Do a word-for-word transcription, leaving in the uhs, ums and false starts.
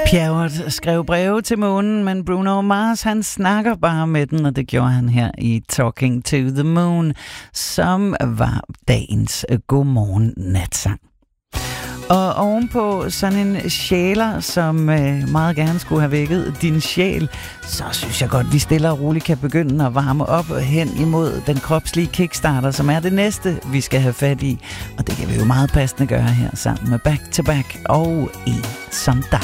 Pierrot skrev breve til månen, men Bruno Mars, han snakker bare med den, og det gjorde han her i Talking to the Moon, som var dagens godmorgen natsang. Og ovenpå sådan en sjæler, som øh, meget gerne skulle have vækket din sjæl, så synes jeg godt, vi stille og roligt kan begynde at varme op hen imod den kropslige kickstarter, som er det næste, vi skal have fat i. Og det kan vi jo meget passende gøre her sammen med Back to Back og En som dig.